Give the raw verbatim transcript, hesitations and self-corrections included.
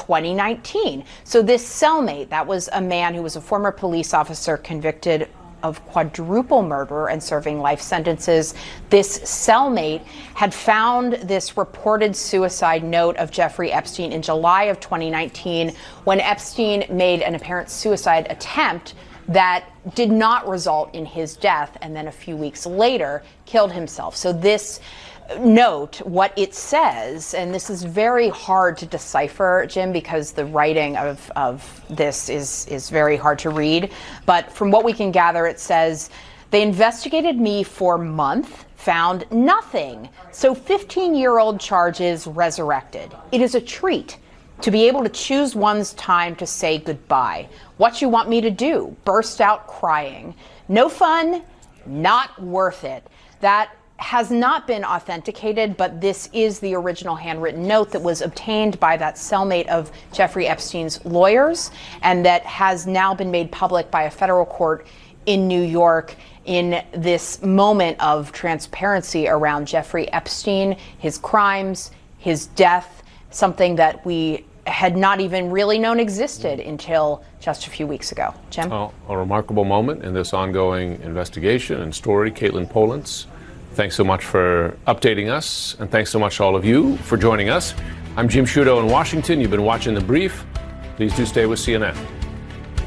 twenty nineteen. So this cellmate, that was a man who was a former police officer convicted of quadruple murder and serving life sentences. This cellmate had found this reported suicide note of Jeffrey Epstein in July of twenty nineteen, when Epstein made an apparent suicide attempt that did not result in his death, and then a few weeks later killed himself. So this note, what it says, and this is very hard to decipher, Jim, because the writing of, of this is, is very hard to read. But from what we can gather, it says, they investigated me for a month, found nothing. So fifteen-year-old charges resurrected. It is a treat to be able to choose one's time to say goodbye. What you want me to do? Burst out crying. No fun, not worth it. That has not been authenticated, but this is the original handwritten note that was obtained by that cellmate of Jeffrey Epstein's lawyers, and that has now been made public by a federal court in New York in this moment of transparency around Jeffrey Epstein, his crimes, his death, something that we had not even really known existed until just a few weeks ago. Jim? Well, a remarkable moment in this ongoing investigation and story. Katelyn Polantz, thanks so much for updating us, and thanks so much to all of you for joining us. I'm Jim Sciutto in Washington. You've been watching The Brief. Please do stay with C N N.